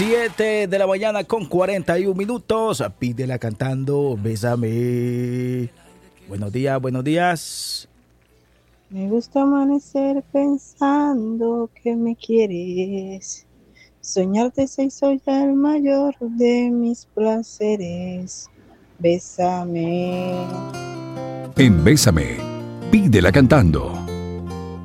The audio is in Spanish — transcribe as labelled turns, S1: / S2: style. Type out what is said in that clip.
S1: 7 de la mañana con 41 minutos. Pídela cantando, bésame. Buenos días, buenos días.
S2: Me gusta amanecer pensando que me quieres. Soñarte se hizo ya el mayor de mis placeres. Bésame.
S3: En Bésame, pídela cantando.